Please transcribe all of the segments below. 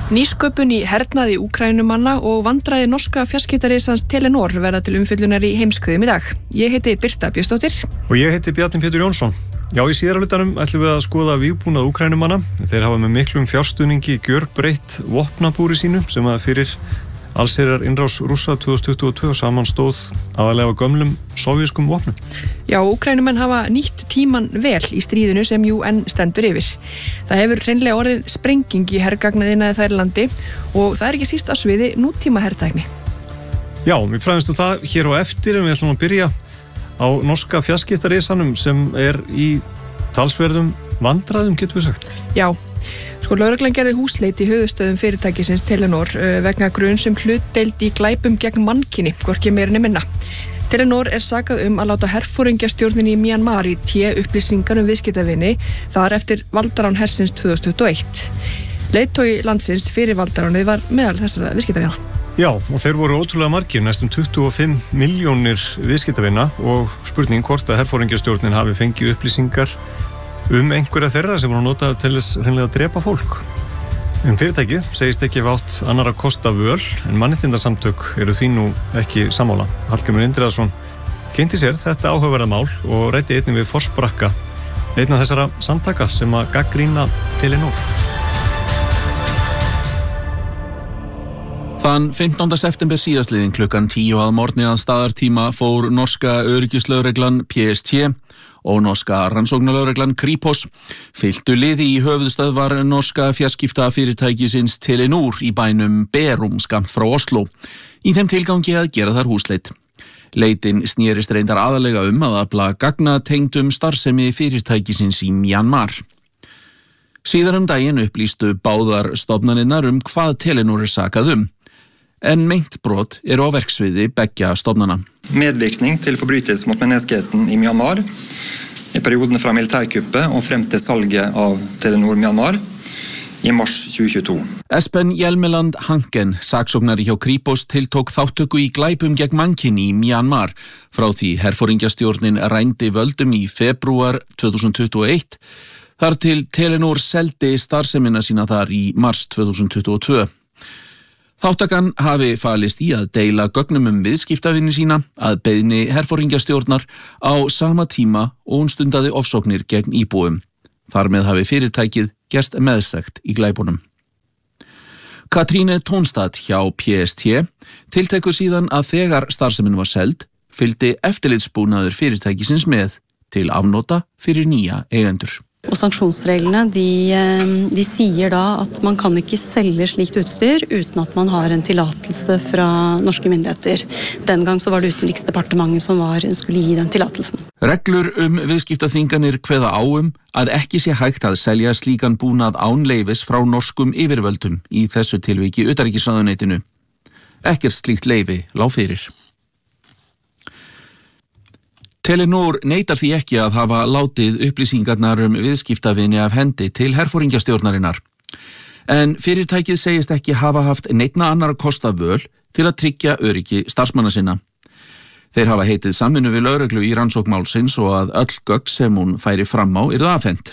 Nýsköpun í hernaði Úkraínumanna og vandræði norska fjarskiptarisans Telenor verða til umfjöllunar í heimskviðum í dag. Ég heiti Birta Björnsdóttir. Og ég heiti Bjarni Pétur Jónsson. Já, í síðara hlutanum ætlum við að skoða vígbúnað Úkraínumanna. Þeir hafa með miklum fjárstuðningi gjörbreytt vopnabúri sínu sem að fyrir allsherjar innrás Rússa 2022 saman stóð aðalega gömlum sovjískum vopnum. Já, Úkraínumenn hafa nýtt tíman vel í stríðinu sem jú enn stendur yfir. Það hefur hreinlega orðið sprenging í hergagnaðinaði þær landi og það ekki síst að sviði nútíma hertækni. Já, við fræðumst það hér á eftir en við ætlum að byrja á norska fjarskiptarisanum sem í talsverðum vandræðum, getur við sagt. Já. Lögreglan gerði húsleit í höfuðstöðum fyrirtækisins Telenor vegna gruns hlutdeild í glæpum gegn mannkyni, hvorki meira né minna. Telenor sakað að láta herforingjastjórnin í Myanmar í té upplýsingar viðskiptavini þar eftir valdarán hersins 2021. Leiðtogi landsins fyrir valdaránið var meðal þessara viðskiptavina. Já, og þeir voru ótrúlega margir, næstum 25 milljónir viðskiptavina og spurning hvort að herforingjastjórnin hafi fengið upplýsingar einhverja þeirra sem voru notað til þess hreinlega að drepa fólk. En fyrirtækið segist ekki átt annarra kosta völ en mannréttindasamtök eru því nú ekki sammála. Hallgrímur Indriðason kynnti sér þetta áhugaverða mál og ræddi einnig við forsprakka einn af þessara samtaka sem að gagnrýna Telenor. Þann 15. september síðastliðinn klukkan 10 að morgni að staðartíma fór norska öryggislögreglan PST og norska rannsóknarlögreglan Kripos fylgdu liði í höfuðstöðvar norska fjarskiptafyrirtækisins Telenor í bænum Bærum skammt frá Oslo í þeim tilgangi að gera þar húsleit. Leitin snerist reyndar aðalega að afla gagnatengdum starfsemi fyrirtækisins í Myanmar. Síðar daginn upplýstu báðar stofnanirnar hvað Telenor sakað en meint brot á verksviði beggja stofnana. Medvirkning til forbrytelser mot menneskeheten i Myanmar i perioden fra militærkuppet og frem til salget av Telenor Myanmar í mars 2022. Espen Hjelmeland Hanken, saksóknari hjá Kripos, tiltók þáttöku í glæpum gegn mannkyni í Myanmar frá því herforingjastjórnin rændi völdum í febrúar 2021 þar til Telenor seldi starfsemina sína þar í mars 2022. Þáttakan hafi falist í að deila gögnum viðskiptavinni sína að beiðni herforingjastjórnar á sama tíma og hún stundaði ofsóknir gegn íbúum. Þar með hafi fyrirtækið gerst meðsekt í glæpunum. Katríne Tónstad hjá PST tiltekur síðan að þegar starfsemin var seld, fylgdi eftirlitsbúnaður fyrirtækisins med til afnota fyrir nýja eigendur. Og sanksjonsreglene, de sier da at man kan ikke selge slikt utstyr uten at man har en tillatelse fra norske myndigheter. Den gang så var det Utenriksdepartementet som skulle gi den tillatelsen. Reglur viðskiptaþvinganir kveða á að ekki sé hægt að selja slíkan búnað án leyfis frá norskum yfirvöldum í þessu tilviki utanríkisráðuneytinu. Ekkert slíkt leyfi lá fyrir. Telenor neitar því ekki að hafa látið upplýsingarnar viðskiptavini af hendi til herforingjastjórnarinnar. En fyrirtækið segist ekki hafa haft neinna annarra kosta völ til að tryggja öryggi starfsmanna sinna. Þeir hafa heitið samvinnu við lögreglu í rannsókn málsins og að öll gögn sem hún færi fram á yrðu afhent.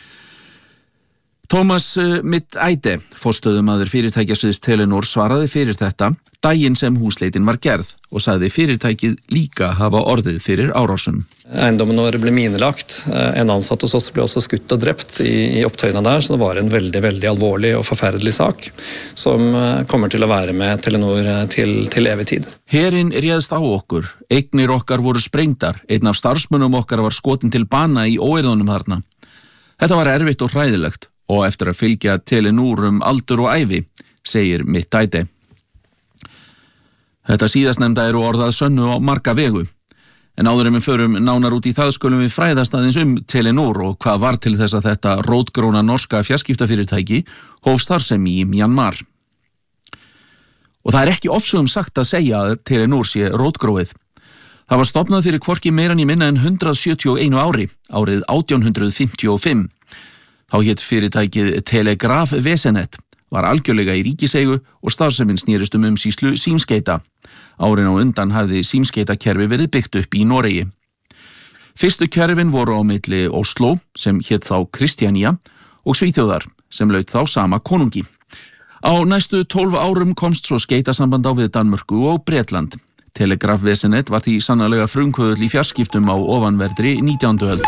Thomas Midt-Eide, forstöðumaður fyrirtækjasviðs Telenor, svaraði fyrir þetta daginn sem húsleitin var gerð og sagði fyrirtækið líka hafa orðið fyrir árásum. Eiendommen vår ble minelagt. En ansatt hos oss ble også skutt og drept i opptøyene der, så det var en veldig, veldig alvorlig og forferdelig sak som kommer til å være med Telenor til evig tid. Herinn réðst á okkur, eignir okkar voru sprengdar, einn af starfsmönnum okkar var skotin til bana í óeirðunum þarna. Þetta var erfitt og hræðilegt og eftir að fylgja Telenor aldur og ævi, segir Midt-Eide. Þetta síðastnefnda eru orðað sönnu á marga vegu, en áður en við förum nánar út í það skulum við fræðast aðeins Telenor og hvað var til þess að þetta rótgróna norska fjarskiptafyrirtæki hóf starfsemi í Myanmar. Og það ekki ofsögum sagt að segja að Telenor sé rótgróið. Það var stofnað fyrir hvorki meira né minna en 171 ári, árið 1855. Þá hét fyrirtækið Telegrafvesenet, var algjörlega í ríkiseigu og starfsemin snerist umsýslu símskeita. Árin á undan hafði símskeitakerfi verið byggt upp í Noregi. Fyrstu kerfin voru á milli Oslo, sem hét þá Kristjaníja, og Svíþjóðar, sem laut þá sama konungi. Á næstu 12 árum komst svo skeytasamband á við Danmörku og Bretland. Telegrafvesenet var því sannarlega frumkvöðull í fjarskiptum á ofanverðri 19. öld.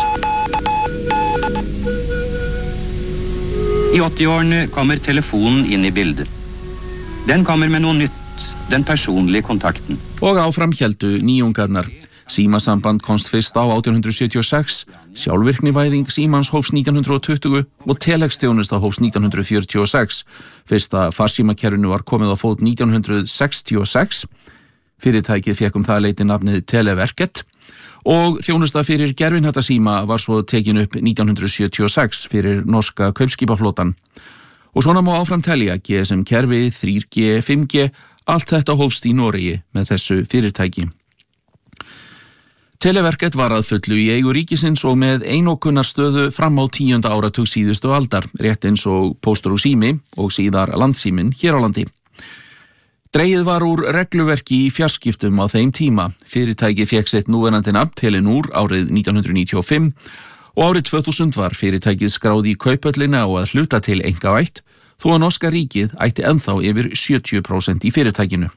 I 80-årene kommer telefonen inn i bildet. Den kommer med noe nytt, den personlige kontakten. Og áfram héldu nýjungarnar. Símasamband komst fyrst á 1876, sjálfvirknivæðing símans hófst 1920 og telexþjónusta hófst 1946. Fyrsta farsímakerfinu var komið á fót 1966. Fyrirtækið fékk það leyti nafnið Televerket og þjónusta fyrir gervihnattasíma var svo tekin upp 1976 fyrir norska kaupskipaflotan. Og svona má áfram telja GSM-kerfi, 3G, 5G, allt þetta hófst í Noregi með þessu fyrirtæki. Televerket var að fullu í eigu ríkisins og með einokunarstöðu fram á 10. áratug síðustu aldar, rétt eins og Póstur og Sími og síðar Landsíminn hér á landi. Dregið var úr regluverki í fjarskiptum á þeim tíma. Fyrirtækið fékk sitt núverandi nafn Telenor árið 1995 og árið 2000 var fyrirtækið skráð í Kauphöllina og að hluta til einkavætt, þó að norska ríkið ætti ennþá yfir 70% í fyrirtækinu.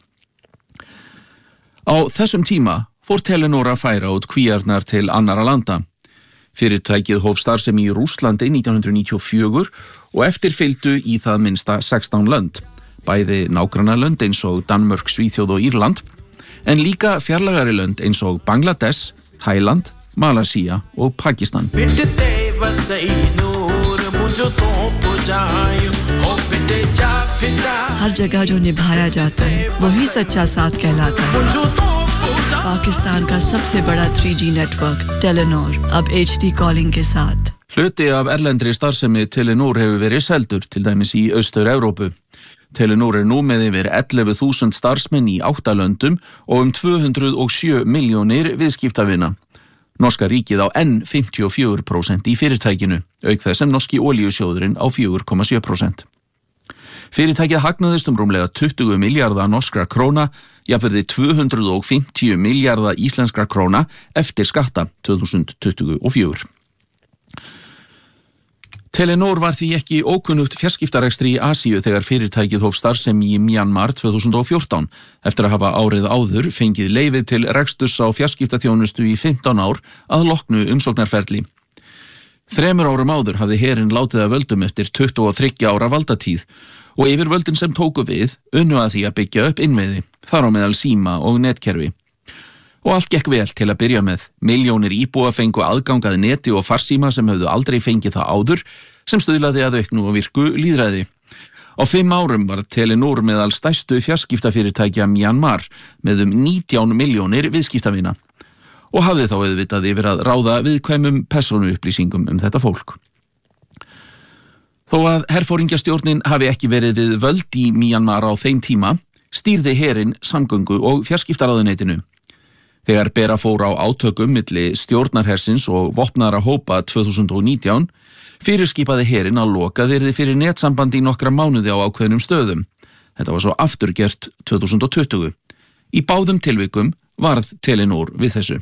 Á þessum tíma fór Telenor að færa út kvíarnar til annara landa. Fyrirtækið hóf starfsemi í Rússlandi 1994 og eftir fylgdu í það minnsta 16 lönd, bæði nágrannalönd eins og Danmörk, Svíþjóð og Írland, en líka fjarlægari lönd eins og Bangladesh, Thailand, Malaysia og Pakistan. हर जगह जो निभाया जाता है वही सच्चा साथ कहलाता है पाकिस्तान का सबसे बड़ा 3G नेटवर्क टेलेनोर अब HD कॉलिंग के साथ Hluti af erlendri starfsemi Telenor hefur verið seldur til dæmis í Austur-Evrópu. Telenor nú með yfir 11.000 starfsmenn í 8 löndum og 207 milljónir viðskiptavina. Norska ríkið á enn 54% í fyrirtækinu, auk þess sem norski olíusjóðurinn á 4,7%. Fyrirtækið hagnaðist rúmlega 20 milljarða norskra króna, jafnvirði 250 milljarða íslenskra króna eftir skatta 2024. Telenor var því ekki ókunnugt fjarskiptarekstri í Asíu þegar fyrirtækið hóf starfsemi í Myanmar 2014, eftir að hafa árið áður fengið leyfi til reksturs á fjarskiptaþjónustu í 15 ár að loknu umsóknarferli. 3 árum áður hafði herinn látið að völdum eftir 23 ára valdatíð og yfirvöldin sem tóku við unnu að því að byggja upp innviði, þar á meðal síma og netkerfi. Og allt gekk vel til að byrja með. Milljónir íbúa fengu aðgangað neti og farsíma sem höfðu aldrei fengið það áður, sem stuðlaði að auknu og virku lýðræði. Á 5 árum var Telenor meðal stærstu fjarskiptafyrirtækja Myanmar með 19 milljónir viðskiptavina og hafði þá auðvitað yfir að ráða viðkvæmum persónuupplýsingum þetta fólk. Þó að herforingjastjórnin hafi ekki verið við völd í Myanmar á þeim tíma, stýrði herinn samgöngu og fjarskiptaráðuneytinu. Þegar bera fór á átökum milli stjórnarhersins og vopnaðra hópa 2019, fyrirskipaði herinn að lokað yrði fyrir netsambandi í nokkra mánuði á ákveðnum stöðum. Þetta var svo afturgert 2020. Í báðum tilvikum varð Telenor við þessu.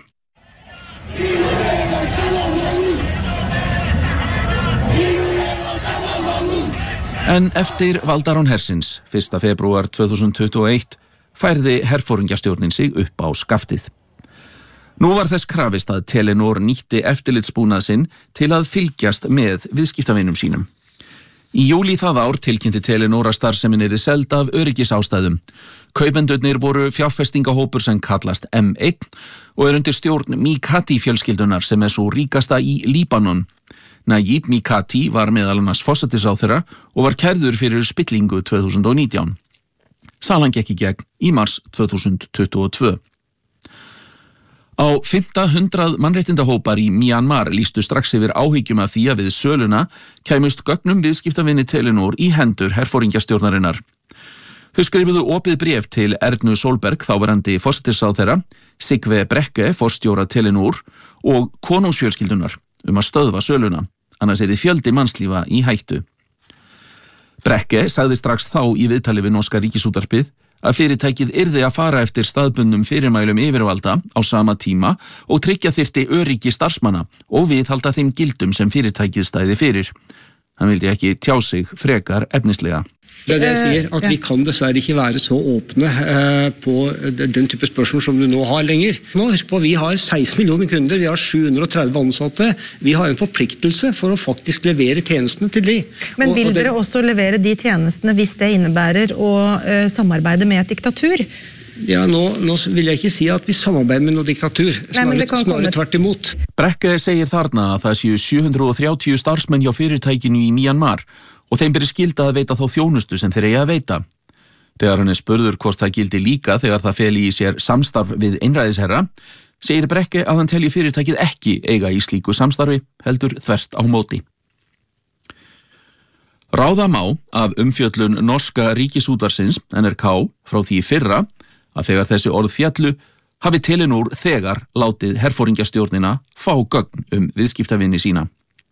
En eftir valdarán hersins, 1. febrúar 2021, færði herforingjastjórnin sig upp á skaftið. Nú var þess krafist að Telenor nýtti eftirlitsbúnað sinn til að fylgjast með viðskiptavinum sínum. Í júlí það ár tilkynnti Telenor að starfsemin yrði seld af öryggisástæðum. Kaupendurnir voru fjárfestingahópur sem kallast M1 og undir stjórn Mikati fjölskyldunar sem svo ríkasta í Líbanon. Najib Mikati var meðal annars forsætisráðherra og var kærður fyrir spillingu 2019. Salan gekk í gegn í mars 2022. Á 500 mannréttindahópar í Myanmar lýstu strax yfir áhyggjum af því að við söluna kæmust gögnum viðskiptavinni Telenor í hendur herforingjastjórnarinnar. Þau skrifuðu opið bréf til Ernu Solberg, þáverandi forsætisráðherra, Sigve Brekke, forstjóra Telenor og konungsfjölskyldunar að stöðva söluna, annars yrði fjöldi mannslífa í hættu. Brekke sagði strax þá í viðtali við norska ríkisútvarpið að fyrirtækið yrði að fara eftir staðbundnum fyrirmælum yfirvalda á sama tíma og tryggja þyrfti öryggi starfsmanna og viðhalda þeim gildum sem fyrirtækið stæði fyrir. Hann vildi ekki tjá sig frekar efnislega. Det det jeg sier, at vi kan dessverre ikke være så åpne på den type spørsmål som du nå har lenger. Nå, husk på, vi har 16 millioner kunder, vi har 730 ansatte. Vi har en forpliktelse for å faktisk levere tjenestene til de. Men vil dere også levere de tjenestene hvis det innebærer å samarbeide med et diktatur? Ja, nå vil jeg ikke si at vi samarbeider med noe diktatur. Snarere tvert imot. Brekke segir þarna að það séu 730 starfsmenn hjá fyrirtækinu í Myanmar og þeim beri skylda að veita þá þjónustu sem þeir eigi að veita. Þegar hann spurður hvort það gildi líka þegar það feli í sér samstarf við einræðisherra, segir Brekke að hann telji fyrirtækið ekki eiga í slíku samstarfi, heldur þvert á móti. Ráða má af umfjöllun norska ríkisútvarsins, NRK, frá því fyrra, að þegar þessi orð fjallu hafi Telenor þegar látið herforingjastjórnina fá gögn viðskiptavinni sína.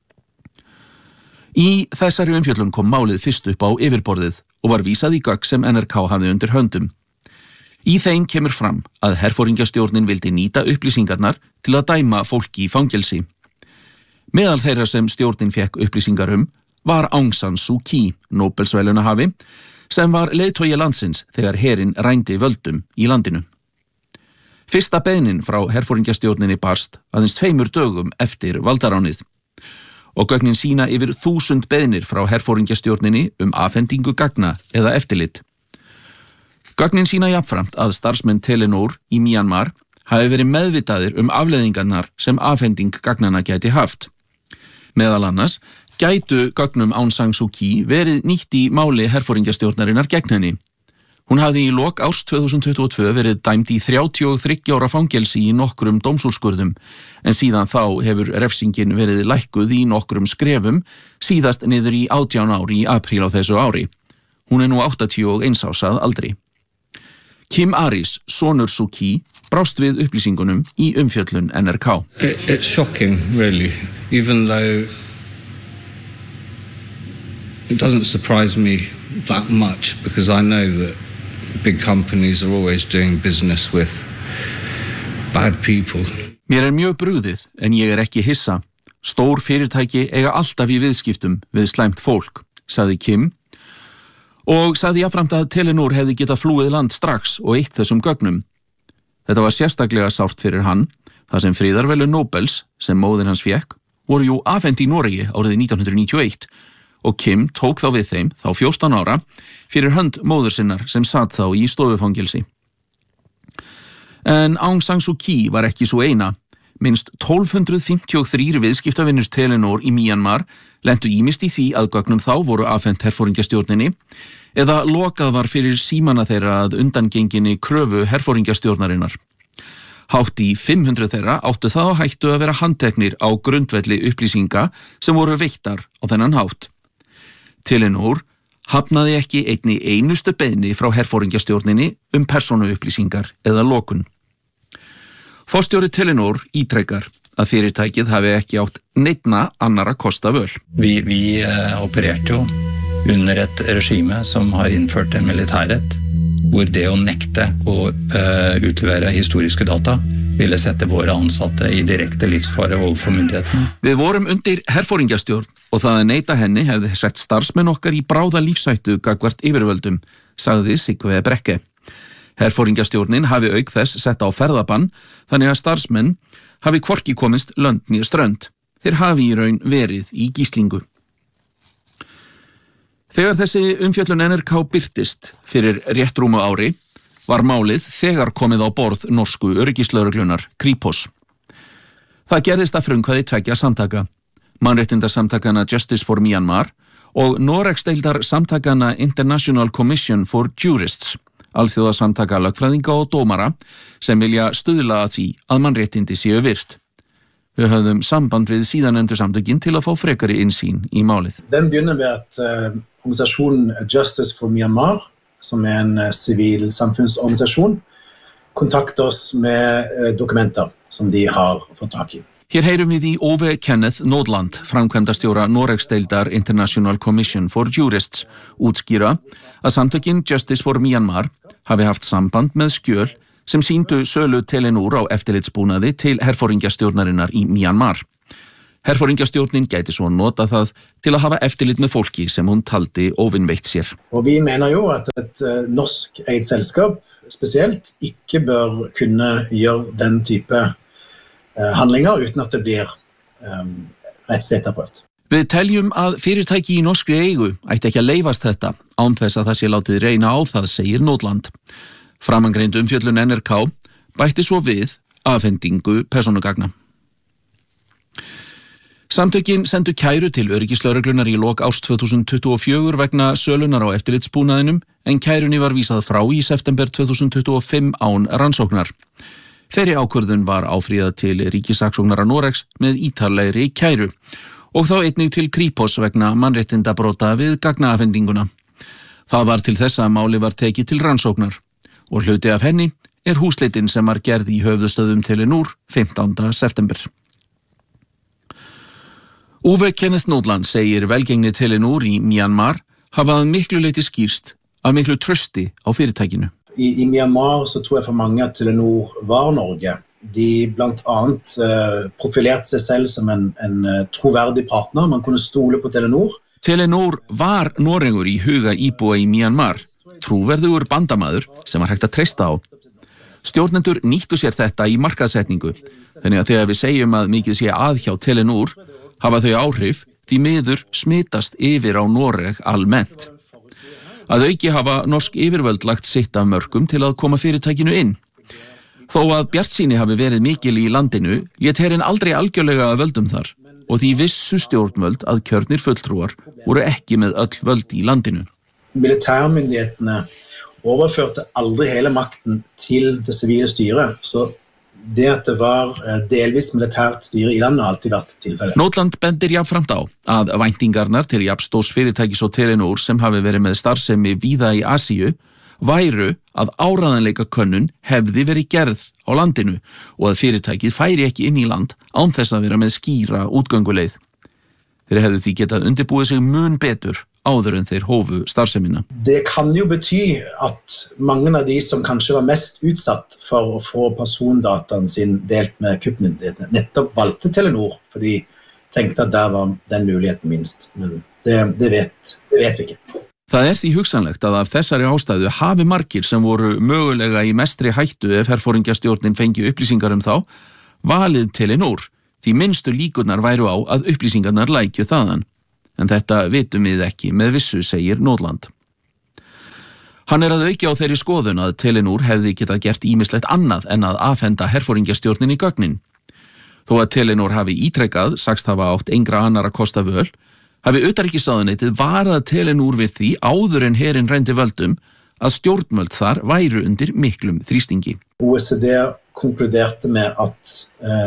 Í þessari umfjöllun kom málið fyrst upp á yfirborðið og var vísað í gögn sem NRK hafði undir höndum. Í þeim kemur fram að herforingjastjórnin vildi nýta upplýsingarnar til að dæma fólki í fangelsi. Meðal þeirra sem stjórnin fekk upplýsingar var Aung San Suu Kyi, Nóbelsverðlaunahafi, sem var leiðtogi landsins þegar herinn rændi völdum í landinu. Fyrsta beiðnin frá herforingjastjórninni barst aðeins 2 dögum eftir valdaránið og gögnin sína yfir 1000 beiðnir frá herforingjastjórninni afhendingu gagna eða eftirlit. Gögnin sína jafnframt að starfsmenn Telenor í Myanmar hafi verið meðvitaðir afleiðingarnar sem afhending gagnanna gæti haft. Meðal annars gætu gögnum Aung San Suu Kyi verið nýtt í máli herforingjastjórnarinnar gegn henni. Hún hafði í lok árs 2022 verið dæmd í 33 ára fangelsi í nokkrum dómsúrskurðum, en síðan þá hefur refsingin verið lækkuð í nokkrum skrefum, síðast niður í 18 ár í apríl á þessu ári. Hún nú 81 árs að aldri. Kim Aris, sonur Suu Kyi, brást við upplýsingunum í umfjöllun NRK. It's shocking, really, even though it doesn't surprise me that much because I know that big companies are always doing business with bad people. Mér mjög brugðið, en ég ekki hissa. Stór fyrirtæki eiga alltaf í viðskiptum við slæmt fólk, sagði Kim, og sagði jafnframt að Telenor hefði getað flúið land strax og eitt þessum gögnum. Þetta var sérstaklega sárt fyrir hann, þar sem friðarverðlaun Nóbels, sem móðir hans fékk, voru jú afhent í Noregi árið 1991, og Kim tók þá við þeim, þá 14 ára, fyrir hönd móður sinnar sem satt þá í stofufangelsi. En Aung San Suu Kyi var ekki svo eina. Minnst 1253 viðskiptavinnir Telenor í Myanmar lentu ýmist í því að gögnum þá voru afhent herforingjastjórninni eða lokað var fyrir símana þeirra að undangenginni kröfu herforingjastjórnarinnar. Hátt í 500 þeirra áttu það á hættu að vera handteknir á grundvelli upplýsinga sem voru veittar á þennan hátt. Telenor hafnaði ekki einni einustu beiðni frá herforingjastjórninni persónuupplýsingar eða lokun. Forstjóri Telenor ítrekar að fyrirtækið hafi ekki átt neinna annara kosta völ. Vi opererte jo under et regime som har innført en militærrett, hvor det å nekte å utlevere historiske data ville sette våre ansatte í direkte livsfare overfor myndighetene. Við vorum undir herforingjastjórn og það að neita henni hefði sett starfsmenn okkar í bráða lífshættu gagnvart yfirvöldum, sagði Sigve Brekke. Herforingjastjórnin hafi auk þess sett á ferðabann, þannig að starfsmenn hafi hvorki komist lönd né strönd. Þeir hafi í raun verið í gíslingu. Þegar þessi umfjöllun NRK birtist fyrir rétt rúmu ári, var málið þegar komið á borð norsku öryggislögreglunar Kripos. Það gerðist að frumkvæði 2 samtaka, mannréttindasamtakana Justice for Myanmar og Noregsdeildar samtakana International Commission for Jurists, alþjóðasamtaka lögfræðinga og dómara sem vilja stuðla að því að mannréttindi séu virt. Við höfðum samband við síðanefndu samtökin til að fá frekari innsýn í málið. Den begynner med at organisasjonen Justice for Myanmar, som en civil samfunnsorganisasjon, kontakter oss med dokumenter som de har fått tak i. Hér heyrum við í Ove Kenneth Nordland, framkvæmdastjóra Noregsdeildar International Commission for Jurists, útskýra að samtökin Justice for Myanmar hafi haft samband með skjöl sem sýndu sölu Telenor á eftirlitsbúnaði til herforingjastjórnarinnar í Myanmar. Herforingjastjórnin gæti svo nota það til að hafa eftirlit með fólki sem hún taldi óvinveitt sér. Og vi mener jo at et norsk eid selskap spesielt ikke bør kunne gjøre den type handlinger uten at det blir rettslig etterprøvd. Við teljum að fyrirtæki í norskri eigu ætti ekki að leyfast þetta án þess að það sé látið reyna á það, segir Nordland. Framangreind umfjöllun NRK bætti svo við afhendingu persónugagna. Samtökin sendu kæru til öryggislögreglunnar í lok árs 2024 vegna sölunar á eftirlitsbúnaðinum en kærunni var vísað frá í september 2025 án rannsóknar. Þeirri ákvörðun var áfríðað til ríkissaksóknara Noregs með ítarlegri kæru og þá einnig til Kripos vegna mannréttindabróta við gagnaafhendinguna. Það var til þess að máli var tekið til rannsóknar og hluti af henni er húsleitin sem var gerð í höfðustöðum Telenor 15. september. Uwe Kenneth Nordland segir velgengni Telenor í Myanmar hafa að miklu leyti skýrst af miklu trausti á fyrirtækinu. I Myanmar så tror jeg for mange at Telenor var Norge. De blant annet profilerte seg selv som en troverdig partner. Man kunne stole på Telenor. Telenor var Noregur í huga íbúa í Myanmar, trúverðugur bandamaður sem var hægt að treysta á. Stjórnendur nýttu sér þetta í markaðssetningu, þannig að þegar við segjum að mikið sé að hjá Telenor, hafa þau áhrif því miður smitast yfir á Noreg almennt. Að auki hafa norsk yfirvöld lagt sitt af mörkum til að koma fyrirtækinu inn. Þó að bjartsýni hafi verið mikil í landinu, lét herinn aldrei algjörlega að völdum þar og því vissu stjórnvöld að kjörnir fulltrúar voru ekki með öll völd í landinu. Militærmyndighetene overførte aldri hele makten til det sivile styret, så det at det var delvis militært styre í landet har alltid vært tilfellet. Nordland bendir jafnframt á að væntingarnar til jafnstórs fyrirtækis og Telenor sem hafi verið með starfsemi víða í Asíu væru að áræðanleika könnun hefði verið gerð á landinu og að fyrirtækið færi ekki inn í land án þess að vera með skýra útgönguleið. Þeir hefðu því getað undirbúið sig mun betur áður en þeir hófu starfsemina. Det kan jo bety at mange av de som kanskje var mest utsatt for å få persondataen sin delt med kuppmyndighetene nettopp valgte Telenor, for de tenkte at der var den muligheten minst. Men det vet vi ikke. Það er því hugsanlegt að af þessari ástæðu hafi margir sem voru mögulega í mestri hættu ef herforingjastjórnin fengi upplýsingar þá, valið Telenor, því minnstu líkurnar væru á að upplýsingarnar lækju þaðan. En þetta vitum við ekki með vissu, segir Nordland. Hann er að auki á þeirri skoðun að Telenor hefði getað gert ýmislegt annað en að afhenda herforingjastjórnin í gögnin. Þó að Telenor hafi ítrekkað, sagst hafa átt engra annara kosta völ, hafi utanríkisráðuneytið varað Telenor við því áður en herinn reyndi völdum að stjórnvöld þar væru undir miklum þrýstingi. OECD konkluderte med at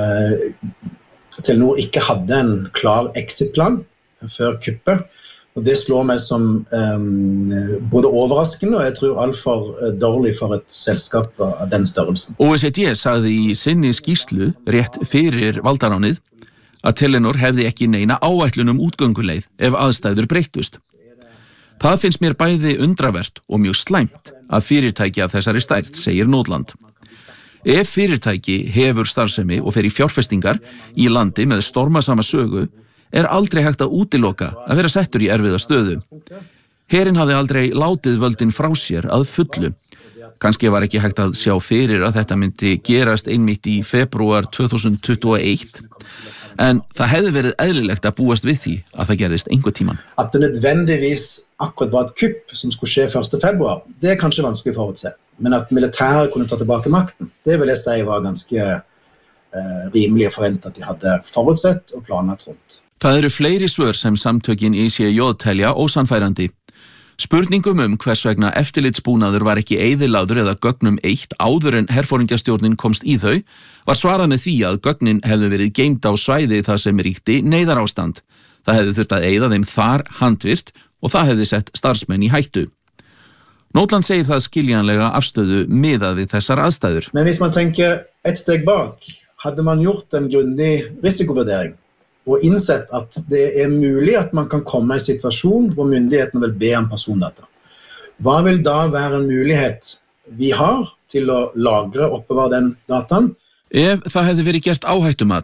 Telenor ikke hadde en klar exitplan før kuppet, og det slår meg som både overraskende og jeg tror altfor dårlig for et selskap av den størrelsen. OECD sagði í sinni skýrslu rétt fyrir valdaránið að Telenor hefði ekki neina áætlun útgönguleið ef aðstæður breyttust. Það finnst mér bæði undravert og mjög slæmt að fyrirtæki af þessari stærð, segir Nordland. Ef fyrirtæki hefur starfsemi og fer í fjárfestingar í landi með stormasama sögu, er aldrei hægt að útiloka að vera settur í erfiða stöðu. Herinn hafði aldrei látið völdin frá sér að fullu. Kannski var ekki hægt að sjá fyrir að þetta myndi gerast einmitt í febrúar 2021, en það hefði verið eðlilegt að búast við því að það gerðist einhver tíman. At det nødvendigvis akkurat var et kupp som skulle skje 1. februar, det er kanskje vanskelig å forutse. Men at militæret kunne ta tilbake makten, det vil jeg si var ganske rimelig å forvente at de hadde forutsett og planlagt rundt. Það eru fleiri svör sem samtökin ICJ telja ósannfærandi. Spurningum hvers vegna eftirlitsbúnaður var ekki eyðilagður eða gögnum eitt áður en herforingjastjórnin komst í þau, var svarað með því að gögnin hefðu verið geymd á svæði það sem ríkti neyðarástand. Það hefði þurft að eyða þeim þar handvirt og það hefði sett starfsmenn í hættu. Nordland segir það skiljanlega afstöðu miðað við þessar aðstæður. Men hvis man tenker et steg bak, hadde man gjort en grundig risikovurdering og innsett at det er mulig at man kan komme i en situasjon hvor myndighetene vil be om persondata. Hva vil da være en mulighet vi har til å lagre og oppbevare den dataen? Ef það hefði verið gert áhættumat,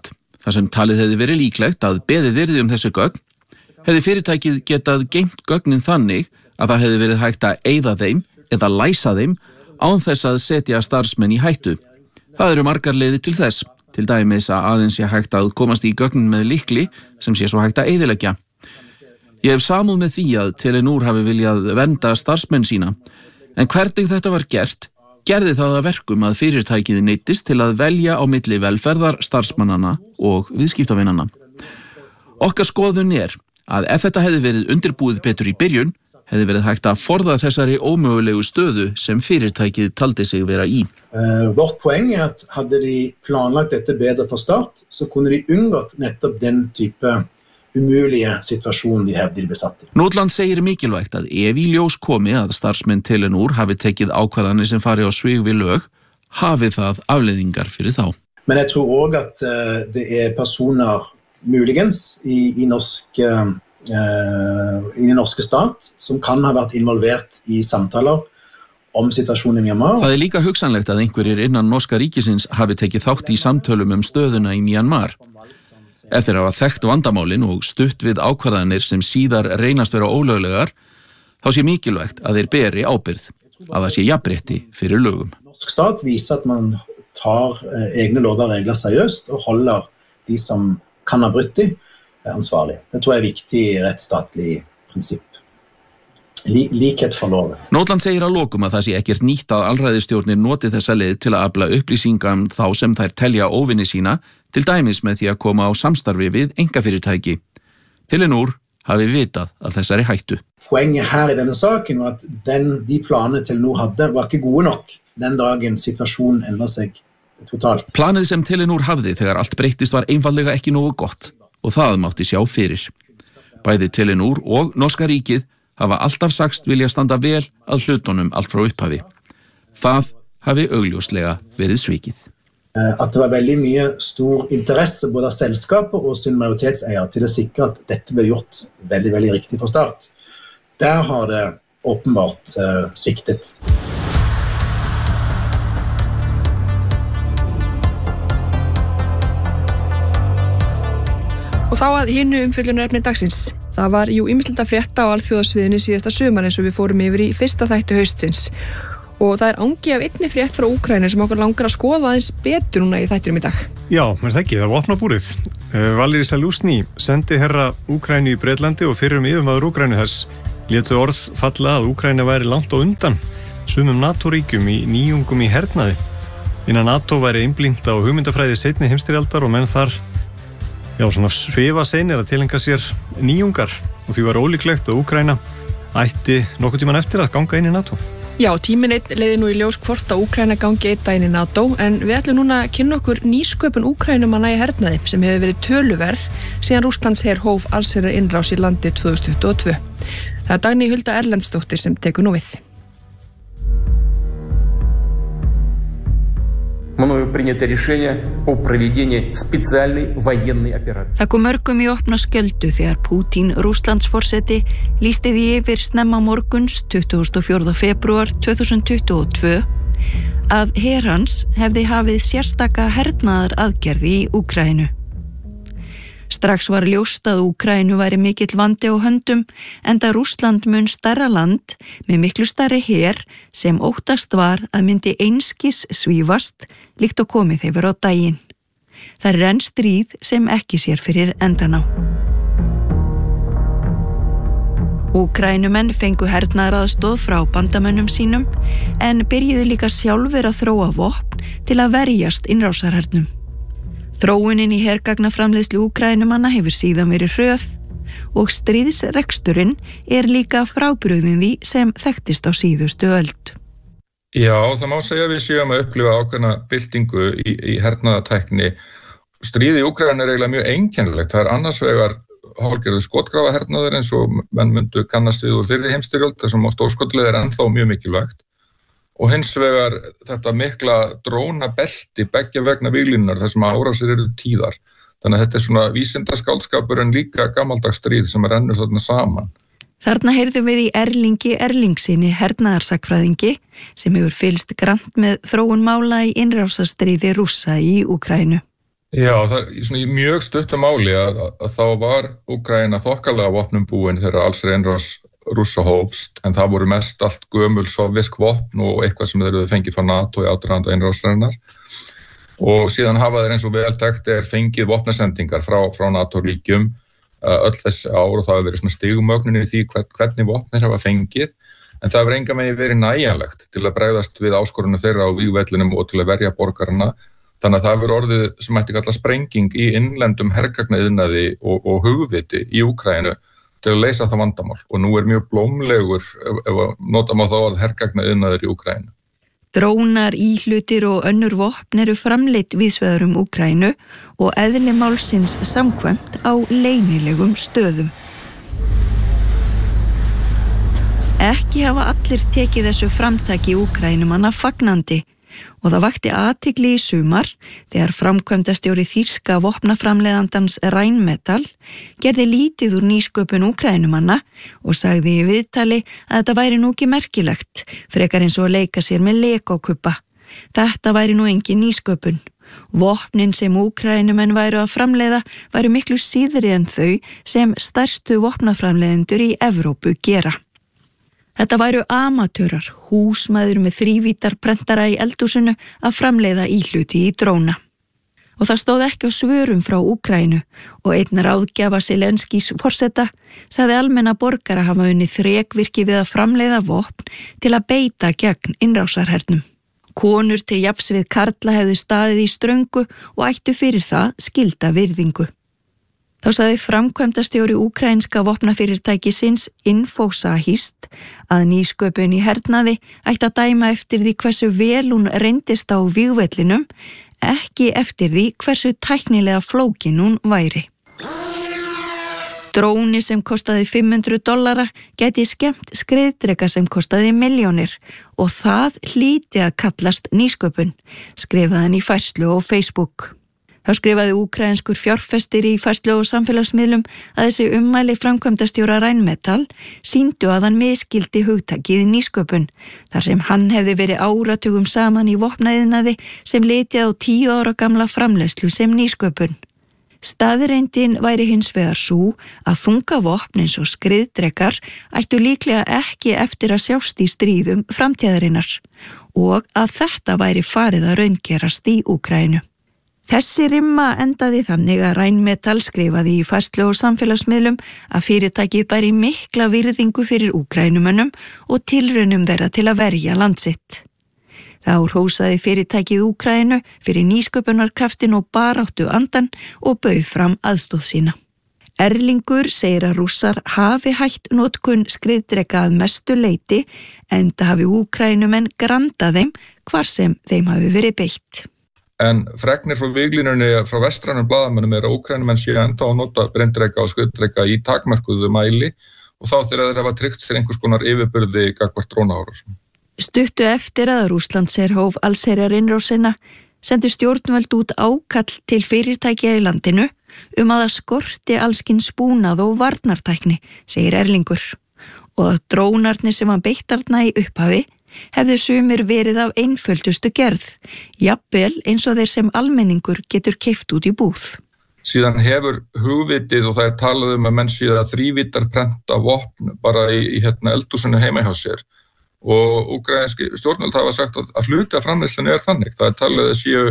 þar sem talið hefði verið líklegt að beðið yrði þessi gögn, hefði fyrirtækið getað geymt gögnin þannig að það hefði verið hægt að eyða þeim eða læsa þeim án þess að setja starfsmenn í hættu. Það eru margar leiðir til þess, til dæmis að aðeins sé hægt að komast í gögnin með lykli sem sé svo hægt að eyðileggja. Ég hef samúð með því að Telenor hafi viljað vernda starfsmenn sína, en hvernig þetta var gert, gerði það að verkum að fyrirtækið neyddist til að velja á milli velferðar starfsmannanna og viðskiptavinanna. Okkar skoðun að ef þetta hefði verið undirbúið betur í byrjun, hefði verið hægt að forða þessari ómögulegu stöðu som fyrirtækið taldi sig vera i. Vårt poeng at hadde de planlagt dette bedre fra start, så kunne de undgått nettopp den type umulige situasjon de hevde de besatt i. Nordland segir mikilvægt að ef í ljós komi að starfsmenn Telenor hafi tekið ákvarðanir sem fari á svig við lög, hafi það afleiðingar fyrir þá. Men jeg tror også at det personer muligens i den norske stat som kan ha vært involvert i samtaler om situasjonen i Myanmar. Það líka hugsanlegt að einhverjir innan norska ríkisins hafi tekið þátt í samtölum stöðuna í Myanmar. Eftir að hafa þekkt vandamálin og stutt við ákvarðanir sem síðar reynast vera ólöglegar, þá sé mikilvægt að þeir beri ábyrgð, að það sé jafnrétti fyrir lögum. Norsk stat viser at man tar egne lover og regler seriøst og holder de som kan ha brutt de ansvarlig. Det tror jeg viktig rettsstatlig prinsipp. Likhet for lov. Nordland segir að lokum að það sé ekkert nýtt að alræðistjórnir noti þessa leið til að afla upplýsinga þá sem þær telja óvinni sína, til dæmis með því að koma á samstarfi við einkafyrirtæki. Telenor hafi vitað að þessari hættu. Poenget her i denne saken var at de planene Telenor hadde var ikke gode nok den dagen situasjonen endret seg totalt. Planið sem Telenor hafði þegar allt breyttist var einfaldlega ekki nógu gott. Og það mátti sjá fyrir. Bæði Telenor og norska ríkið hafa alltaf sagst vilja standa vel að hlutunum allt frá upphafi. Það hafi augljóslega verið svikið. At det var veldig mye stor interesse både av selskapet og sin majoritetseier til å sikre at dette ble gjort veldig, veldig riktig fra start. Der har det åpenbart sviktet. Og þá að hinu umfjöllunarefni dagsins. Það var ýmislegt að frétta á alþjóðasviðinu síðasta sumar eins og við fórum yfir í fyrsta þætti haustsins. Og það angi af einni frétt frá Úkraínu sem okkur langar að skoða aðeins betur núna í þættinum í dag. Já, það ekki, það var opnabúrið. Valeri Zaluzhny, sendiherra Úkraínu í Bretlandi og fyrrum yfirmaður Úkraínu þess, létu orð falla að Úkraína væri langt á undan sumum NATO-ríkjum í nýjungum í hernaði. Innan NATO væri einblínt á hugmyndafræði seinni heimsstyrjaldar og menn þar svifa seinir að tilengja sér nýjungar og því var ólíklegt að Úkraína ætti nokkuð tíman eftir að ganga inn í NATO. Já, tíminn einn leiði nú í ljós hvort að Úkraína gangi einn daginn í NATO, en við ætlum núna að kynna okkur nýsköpun Úkraínumanna í hernaði sem hefur verið töluverð síðan Rússlandsher hóf allsherjar innrás í landi 2022. Það Dagný Hulda Erlendsdóttir sem tekur nú við. Мною принято решение о проведении специальной военной операции. Það kom mörgum í opna skjöldu þegar Pútín, Rússlandsforseti, lýsti því yfir snemma morguns 24. febrúar 2022 að her hans hefði hafið sérstaka hernaðar aðgerði í Úkraínu. Strax var ljóst að Úkraínu væri mikill vandi á höndum, enda Rússland mun stærra land með miklu stærri her sem óttast var að myndi einskis svífast líkt og komið hefur á daginn. Það enn stríð sem ekki sér fyrir endan á. Úkraínumenn fengu hernaðaraðstoð frá bandamönnum sínum en byrjuðu líka sjálfir að þróa vopn til að verjast innrásarhernum. Þróunin í hergagnaframleiðslu Úkraínumanna hefur síðan verið hröð og stríðsreksturinn líka frábrugðin því sem þekktist á síðustu öld. Já, það má segja að við séum að upplifa ákveðna byltingu í hernaðartækni. Stríð í Úkraínu eiginlega mjög einkennilegt. Það annars vegar hálfgerður skotgrafahernaður eins og menn myndu kannast við úr fyrri heimsstyrjöld, þar sem stórskotleið ennþá mjög mikilvægt. Og hins vegar þetta mikla drónabelti beggja vegna víglínunar þar sem árásir eru tíðar. Þannig að þetta svona vísindaskáldskapur en líka gamaldags stríð sem rennur þarna saman. Þarna heyrðum við í Erlingi Erlingssyni hernaðarsakfræðingi sem hefur fylgst grannt með þróun mála í innrásarstríði Rússa í Úkraínu. Já, það svona í mjög stuttum máli að þá var Úkraína þokkalega vopnum búin þegar allsherjarrás Rússa hófst, en það voru mest allt gömul sovjesk vopn og eitthvað sem þeir fengið frá NATO í aðdraganda innrásarinnar. Og síðan hafa þeir eins og vel þekkt fengið vopnasendingar frá NATO-ríkjum öll þessi ár og það hefur verið svona stigmögnin í því hvernig vopnir hafa fengið, en það hefur engan veginn verið nægjanlegt til að bregðast við áskorunum þeirra á vígvellinum og til að verja borgarana. Þannig að það hefur orðið sem mætti kalla sprenging í innlendum hergagnaðinaði og hugviti í Úkraínu til að leysa það vandamál. Og nú mjög blómlegur, ef að nota má þá orð hergagnaðinaður í Úkraínu. Drónar, íhlutir og önnur vopn eru framleidd víðsvegar Úkraínu og eðli málsins samkvæmt á leynilegum stöðum. Ekki hafa allir tekið þessu framtaki Úkraínumanna fagnandi. Og það vakti athygli í sumar þegar framkvæmdastjóri þýska vopnaframleiðandans Rheinmetall gerði lítið úr nýsköpun Úkraínumanna og sagði í viðtali að þetta væri nú ekki merkilegt, frekar eins og að leika sér með legokubba. Þetta væri nú engin nýsköpun. Vopnin sem Úkraínumenn væru að framleiða væru miklu síðri en þau sem stærstu vopnaframleiðendur í Evrópu gera. Þetta væru amatörar, húsmæður með þrívítarprentara í eldhúsinu að framleiða íhluti í dróna. Og það stóð ekki á svörum frá Úkraínu og einn ráðgjafa Zelenskís forseta sagði almenna borgara hafa unnið þrekvirki við að framleiða vopn til að beita gegn innrásarhernum. Konur til jafns við karla hefðu staðið í ströngu og ættu fyrir það skylda virðingu. Þá sagði framkvæmdastjóri úkraínska vopnafyrirtækisins Infosahist að nýsköpun í hernaði ætti að dæma eftir því hversu vel hún reyndist á vígvellinum, ekki eftir því hversu tæknilega flókin hún væri. Dróni sem kostaði $500 gæti skemmt skriðdreka sem kostaði milljónir og það hlýti að kallast nýsköpun, skrifaði hann í færslu á Facebook. Þá skrifaði úkraínskur fjárfestir í færslu og samfélagsmiðlum að þessi ummæli framkvæmdastjóra Rheinmetall sýndu að hann miskildi hugtakið nýsköpun, þar sem hann hefði verið áratugum saman í vopnaiðnaði sem litið á 10 ára gamla framleiðslu sem nýsköpun. Staðreyndin væri hins vegar sú að þungavopn eins og skriðdrekar ættu líklega ekki eftir að sjást í stríðum framtíðarinnar og að þetta væri farið að raungerast í Úkraínu. Þessi rimma endaði þannig að Rheinmetall skrifaði í færslu og samfélagsmiðlum að fyrirtækið bæri mikla virðingu fyrir Úkrænumönnum og tilraunum þeirra til að verja land sitt. Þá hrósaði fyrirtækið Úkraínu fyrir nýsköpunarkraftin og baráttu andan og bauð fram aðstoð sína. Erlingur segir að Rússar hafi hætt notkun skriðdreka að mestu leyti enda hafi Úkrænumenn grandað þeim hvar sem þeim hafi verið beitt. En fregnir frá víglínunni frá vestrænum blaðamönnum að Úkraínumenn séu ennþá að nota brenndreka og skriðdreka í takmörkuðu mæli og þá þegar þeir hafa tryggt sér einhvers konar yfirburði gagnvart drónaárásum. Stuttu eftir að Rússlandsher hóf allsherjarinnrásina sendi stjórnvöld út ákall til fyrirtækja í landinu að það skorti allskins búnað og varnartækni, segir Erlingur, og að drónarnir sem hann beittarna í upphafi hefðu sumir verið af einföldustu gerð, jafnvel eins og þeir sem almenningur getur keypt út í búð. Síðan hefur hugvitið og það talað að menn séu að þrívítarprenta vopn bara í eldhúsinu heima hjá sér og úkraínski stjórnvöld hafa sagt að hluti af framleiðslunni þannig. Það talað að séu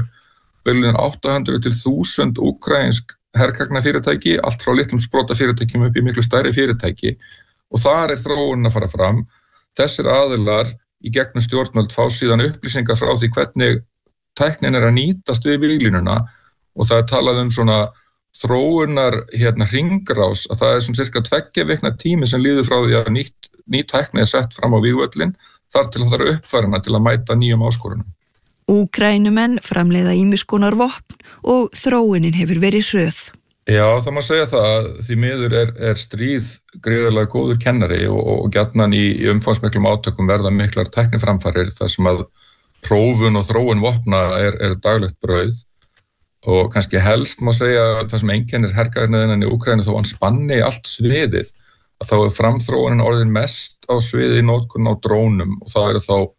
800 til 1000 úkraínsk hergagnafyrirtæki, allt frá litlum sprotafyrirtækjum upp í miklu stærri fyrirtæki og þar þróunin að fara fram. Þessir aðilar í gegnum stjórnvöld fá síðan upplýsingar frá því hvernig tæknin að nýtast við víglínuna og það talað svona þróunar hringrás að það svona cirka 2 vikna tími sem líður frá því að ný tækni sett fram á vígvöllin þar til að það uppfærana til að mæta nýjum áskorunum. Úkrænumenn framleiða ýmiss konar vopn og þróunin hefur verið hröð. Já, það má segja það að því miður stríð gríðarlega góður kennari og gjarnan í umfangsmiklum átökum verða miklar tækniframfarir þar sem að prófun og þróun vopna daglegt brauð og kannski helst má segja að það sem einkennir hergaðinniðinnan í Úkraínu þó hann spanni allt sviðið að þá framþróunin orðin mest á sviði í notkun á drónum og það þá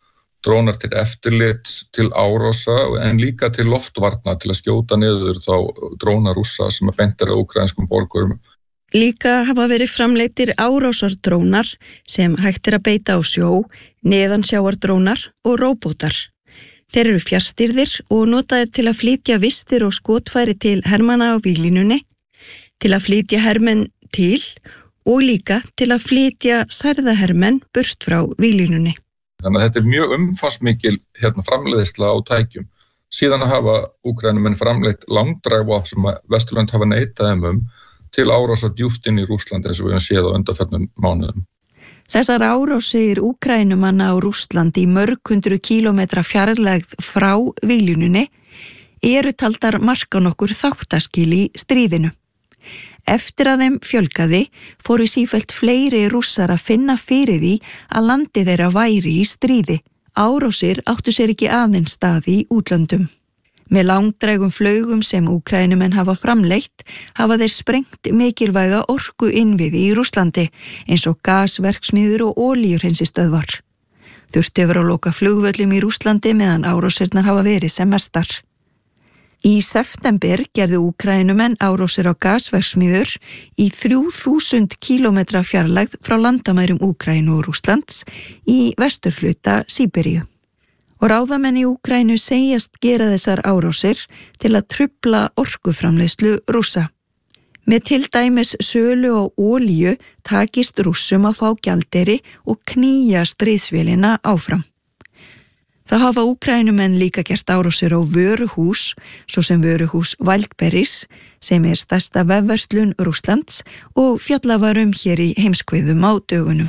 drónar til eftirlits, til árása en líka til loftvarna til að skjóta niður þá dróna Rússa sem að beint að úkraínskum borgurum. Líka hafa verið framleiddir árásardrónar sem hægt að beita á sjó, neðansjáardrónar og róbótar. Þeir eru fjarstýrðir og notaðir til að flytja vistir og skotfæri til hermanna á víglínunni, til að flytja hermenn til og líka til að flytja særðahermenn burt frá víglínunni. Þannig að þetta er mjög umfangsmikil framleiðsla á tækjum. Síðan hafa Úkraínumenn framleitt langdrægvopn sem Vesturlönd hafa neitað til árása djúpt inn í Rússland eins og við höfum séð á undanförnum mánuðum. Þessar árásir Úkraínumanna á Rússland í mörg hundruð kílómetra fjarlægð frá víglínunni eru taldar marka nokkur þáttaskil í stríðinu. Eftir að þeim fjölgaði fóru sífellt fleiri Rússar að finna fyrir því að landi þeirra væri í stríði. Árásir áttu sér ekki aðeins stað í útlöndum. Með langdrægum flaugum sem Úkraínumenn hafa framleitt hafa þeir sprengt mikilvæga orku innviði í Rússlandi eins og gasverksmiðjur og olíuhreinsistöðvar. Þurfti að loka flugvöllum í Rússlandi meðan árásirnar hafa verið sem mestar. Í september gerðu Úkraínumenn árásir á gasverksmiðjur í 3000 kílómetra fjarlægð frá landamærum Úkraínu og Rússlands í vesturhluta Síberíu. Og ráðamenn í Úkraínu segjast gera þessar árásir til að trufla orkuframleiðslu Rússa. Með til dæmis sölu á olíu takist Rússum að fá gjaldeyri og knýja stríðsvélina áfram. Það hafa Úkraínumenn líka gert árásir á vöruhús, svo sem vöruhús Wildberries, sem er stærsta vefverslun Rússlands og fjallað var hér í heimskviðum á dögunum.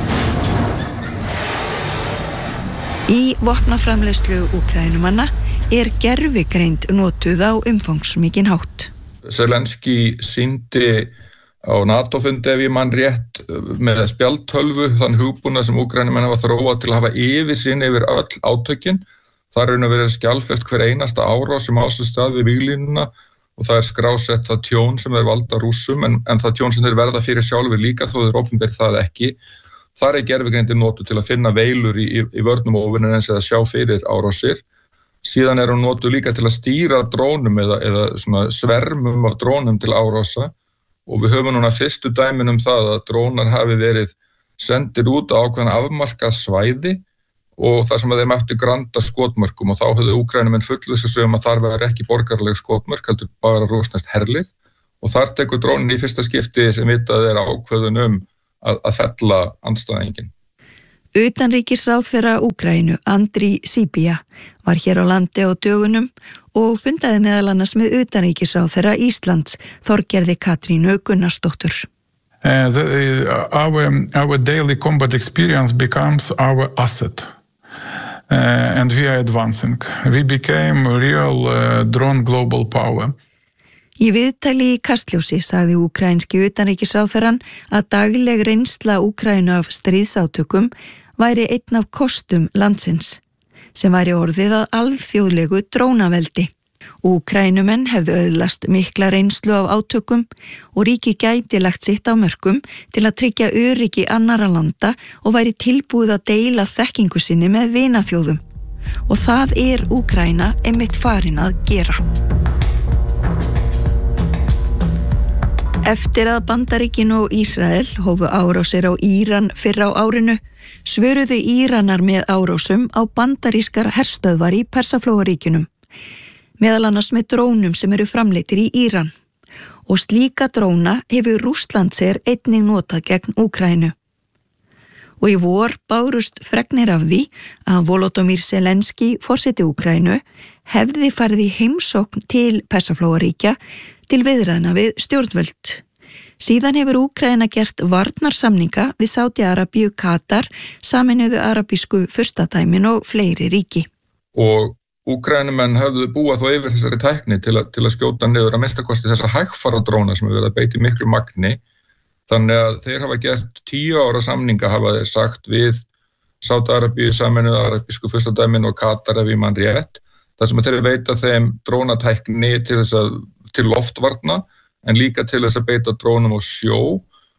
Í vopnaframleiðslu Úkraínumanna er gervigreind notuð á umfangsmikinn hátt. Zelenski sýndi á NATO-fundi ef ég mann rétt með spjaldtölvu þann hugbúnað sem Úkraínumenn hafa þróað til að hafa yfirsýn yfir öll átökin. Það er verið skjalfest hver einasta árás sem á sér stað við víglínuna og það er skrásett það tjón sem þeir valda Rússum en það tjón sem þeir verða fyrir sjálfur líka þó þeir opinber það ekki. Þar er gervigreindin notuð til að finna veilur í vörnum og óvinnur eins eða sjá fyrir árásir. Síðan er hún notuð líka til að stýra drónum eða svona svermum af drónum til árása og við höfum núna fyrstu dæmin það að drónar hafi verið sendir út á ákveðin afmarkað svæði og þar sem þeir mættu granda skotmörkum og þá höfðu Úkraínumenn fullvissað að þar væri ekki borgaraleg skotmörk heldur bara rússneskt herlið og þar tekur drónin í fyrsta skipti sem vitað er ákveðun að fella andstæðingin. Utanríkisráðherra Úkraínu, Andriy Sybiha, var hér á landi á dögunum og fundaði meðal annars með utanríkisráðherra Íslands, Þorgerði Katrínu Gunnarsdóttur. Our daily combat experience becomes our asset. And we are advancing. We became a real drone global power. Í viðtali í Kastljósi sagði úkraínski utanríkisráðherrann að dagleg reynsla Úkraínu af stríðsátökum væri einn af kostum landsins, sem væri orðið að alþjóðlegu drónaveldi. Úkraínumenn hefðu öðlast mikla reynslu af átökum og ríki gæti lagt sitt á mörkum til að tryggja öryggi annarra landa og væri tilbúið að deila þekkingu sinni með vinaþjóðum. Og það er Úkraína einmitt farin að gera. Eftir að Bandaríkin og Ísrael hófu árásir á Íran fyrr á árinu, svöruðu Íranar með árásum á bandarískar herstöðvar í Persaflóaríkjunum, meðal annars með drónum sem eru framleiddir í Íran. Og slíka dróna hefur Rússlandsher einnig notað gegn Úkraínu. Og í vor bárust fregnir af því að Volodymyr Zelenski, forseti Úkraínu, hefði farið í heimsókn til Persaflóaríkja til viðræðna við stjórnvöld. Síðan hefur Úkraína gert varnarsamninga við Sádi-Arabíu, Katar, Sameinuðu arabísku furstadæmin og fleiri ríki. Og Úkraínumenn höfðu búað þó yfir þessari tækni til að skjóta niður að minnstakosti þessa hægfara dróna sem við verðum að beita í miklu magni. Þannig að þeir hafa gert 10 ára samninga hafa þeir sagt við Sádi-Arabíu, Sameinuðu arabísku furstadæmin og Katar ef ég man rétt. Það sem þeir veita þeim drónatækni til loftvarna en líka til þess að beita drónum á sjó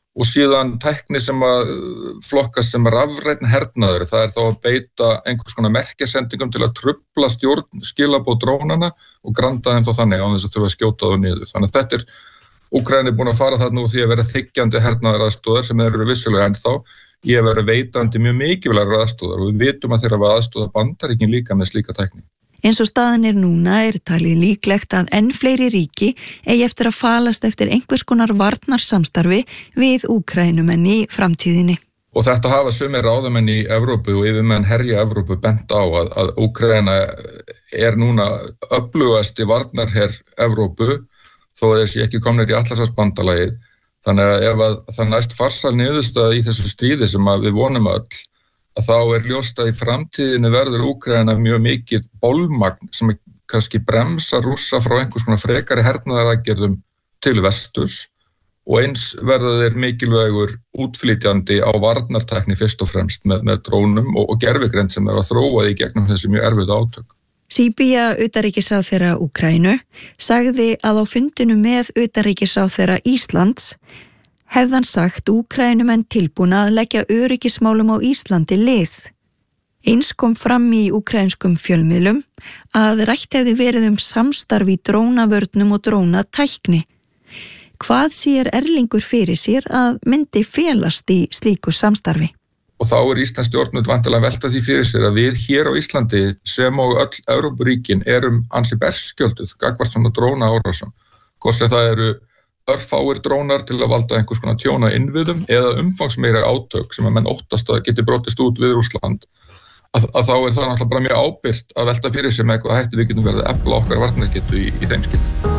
og síðan tækni sem að flokkast sem rafrænn hernaður, það þá að beita einhvers konar merkjasendingum til að trufla stjórn skilaboð drónana og granda þeim þá þannig á þess að þurfa að skjóta þá niður. Þannig að þetta Úkraína búin að fara þarna úr því að vera þiggjandi hernaðaraðstoðar sem eru vissulega ennþá í að vera veitandi mjög mikilvægar aðstoðar og við vitum að þeirra var aðstoða Bandaríkin líka með slíka tækni. Eins og staðan núna talið líklegt að enn fleiri ríki eigi eftir að falast eftir einhvers konar varnarsamstarfi við Úkraínumenn í framtíðinni. Og þetta hafa sumir ráðamenn í Evrópu og yfirmenn herja Evrópu bent á að Úkraína núna öflugasti varnarherr Evrópu þó að þessi ekki komnir í Atlantshafsbandalagið. Þannig að ef það næst farsæl niðurstaða í þessu stríði sem við vonum öll, að þá ljóst að í framtíðinu verður Úkraína mjög mikið bólmagn sem kannski bremsa Rússa frá einhvers konar frekari hernaðaraðgerðum til vesturs og eins verða þeir mikilvægur útflytjandi á varnartækni fyrst og fremst með drónum og gervigreind sem að þróa í gegnum þessi mjög erfiðu átök. Síbía utanríkisráðherra Úkraínu sagði að á fundinu með utanríkisráðherra Íslands hefðan sagt Úkraínumenn tilbúna að leggja öryggismálum á Íslandi lið. Eins kom fram í úkraínskum fjölmiðlum að rætt hefði verið samstarf í drónavörnum og drónatækni. Hvað sér Erlingur fyrir sér að myndi felast í slíku samstarfi? Og þá Íslands stjórnvöld vantilega að velta því fyrir sér að við hér á Íslandi sem og öll Evrópuríkin ansi berskjölduð gagnvart svona drónaárásum. Hvort sem það örfáir drónar til að valda einhvers konar tjóna innviðum eða umfangsmeiri átök sem að menn óttast að geti brotist út við Rússland. Að þá það náttúrulega bara mjög ábyrgt að velta fyrir sér með eitthvað hætti við getum verið að efla okkar varnargetu í þeim skilningi.